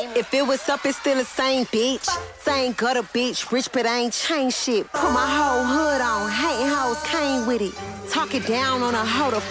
If it was up, it's still the same bitch. Same gutter bitch, rich but I ain't changed shit. Put my whole hood on, hating hoes came with it. Talking down on a hoe to